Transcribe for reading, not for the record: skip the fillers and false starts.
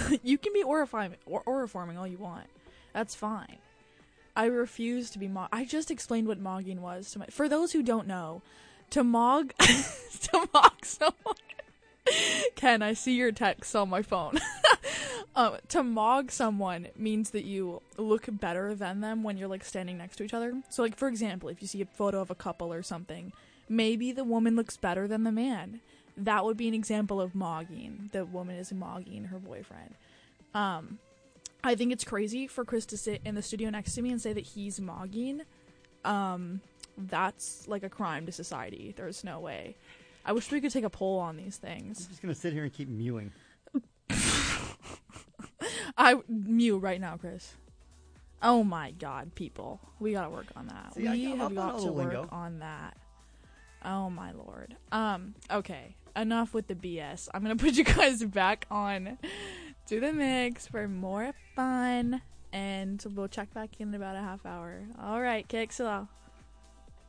You can be oriforming all you want. That's fine. I refuse to be I just explained what mogging was. For those who don't know, to mog... to mog someone... Ken, I see your text on my phone. To mog someone means that you look better than them when you're, like, standing next to each other. So, like, for example, if you see a photo of a couple or something, maybe the woman looks better than the man. That would be an example of mogging. The woman is mogging her boyfriend. I think it's crazy for Chris to sit in the studio next to me and say that he's mogging. That's like a crime to society. There's no way. I wish we could take a poll on these things. I'm just going to sit here and keep mewing. I mew right now, Chris. Oh my god, people. We gotta work on that. See, we have got to work on that. Oh my lord. Okay. Enough with the BS. I'm gonna put you guys back on to the mix for more fun. And we'll check back in about a half hour. Alright, KXLL.